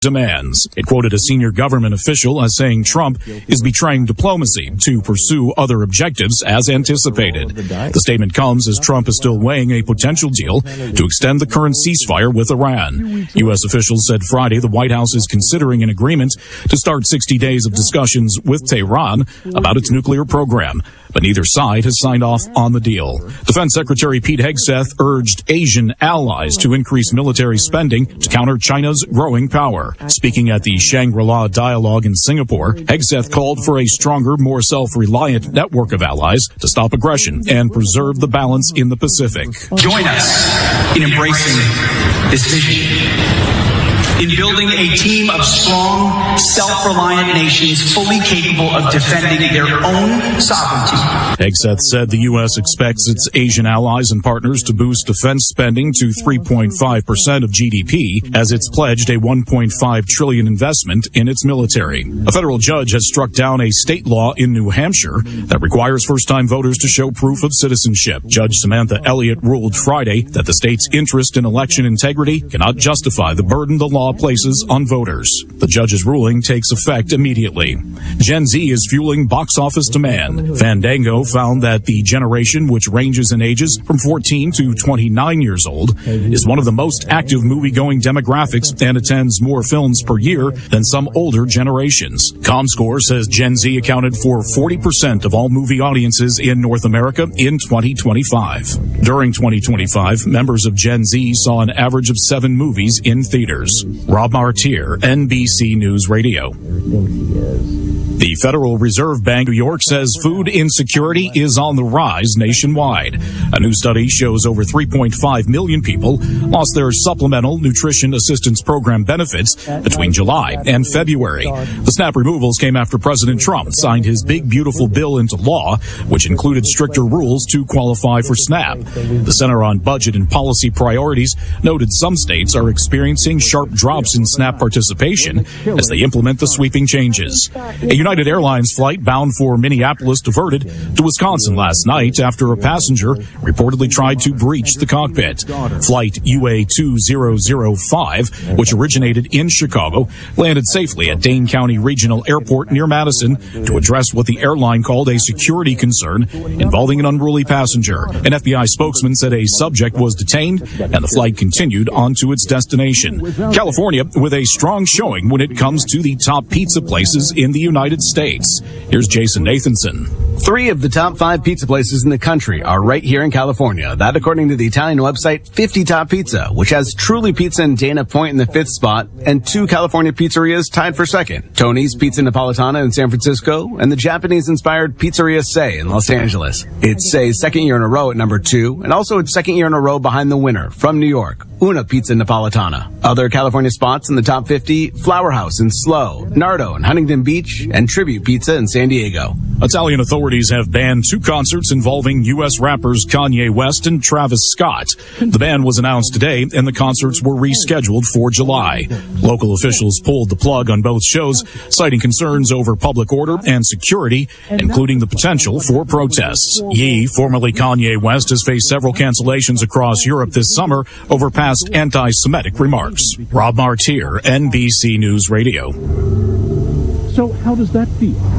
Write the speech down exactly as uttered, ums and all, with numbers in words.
demands. It quoted a senior government official as saying Trump is betraying diplomacy to pursue other objectives as anticipated. The statement comes as Trump is still weighing a potential deal to extend the current ceasefire with Iran. U S officials said Friday the White House is considering an agreement to start sixty days of discussions with Tehran about its nuclear program, but neither side has signed off on the deal. Defense Secretary Pete Hegseth urged Asian allies to increase military spending to counter China's growing power. Speaking at the Shangri-La Dialogue in Singapore, Hegseth called for a stronger, more self-reliant network of allies to stop aggression and preserve the balance in the Pacific. Join us in embracing this vision, in building a team of strong, self-reliant nations fully capable of defending their own sovereignty. Hegseth said the U S expects its Asian allies and partners to boost defense spending to three point five percent of G D P as it's pledged a one point five trillion dollars investment in its military. A federal judge has struck down a state law in New Hampshire that requires first-time voters to show proof of citizenship. Judge Samantha Elliott ruled Friday that the state's interest in election integrity cannot justify the burden the law places on voters. The judge's ruling takes effect immediately. Gen Z is fueling box office demand. Fandango found that the generation, which ranges in ages from fourteen to twenty-nine years old, is one of the most active movie-going demographics and attends more films per year than some older generations. ComScore says Gen Z accounted for forty percent of all movie audiences in North America in twenty twenty-five. During twenty twenty-five, members of Gen Z saw an average of seven movies in theaters. Rob Martier, N B C News Radio. The Federal Reserve Bank of New York says food insecurity is on the rise nationwide. A new study shows over three point five million people lost their Supplemental Nutrition Assistance Program benefits between July and February. The SNAP removals came after President Trump signed his Big Beautiful Bill into law, which included stricter rules to qualify for SNAP. The Center on Budget and Policy Priorities noted some states are experiencing sharp drops in SNAP participation as they implement the sweeping changes. A United Airlines flight bound for Minneapolis diverted to Wisconsin last night after a passenger reportedly tried to breach the cockpit. Flight U A two thousand five, which originated in Chicago, landed safely at Dane County Regional Airport near Madison to address what the airline called a security concern involving an unruly passenger. An F B I spokesman said a subject was detained and the flight continued on to its destination. California with a strong showing when it comes to the top pizza places in the United States. Here's Jason Nathanson. Three of the top five pizza places in the country are right here in California. That according to the Italian website fifty Top Pizza, which has Truly Pizza in Dana Point in the fifth spot, and two California pizzerias tied for second. Tony's Pizza Napolitana in San Francisco, and the Japanese-inspired Pizzeria Sei in Los Angeles. It's Sei's second year in a row at number two, and also its second year in a row behind the winner from New York, Una Pizza Napolitana. Other California spots in the top fifty, Flower House in Slow, Nardo in Huntington Beach, and Tribute Pizza in San Diego. Italian authorities have banned two concerts involving U S rappers Kanye West and Travis Scott. The ban was announced today, and the concerts were rescheduled for July. Local officials pulled the plug on both shows, citing concerns over public order and security, including the potential for protests. Ye, formerly Kanye West, has faced several cancellations across Europe this summer over past anti-Semitic remarks. Rob Martier, N B C News Radio. So how does that feel?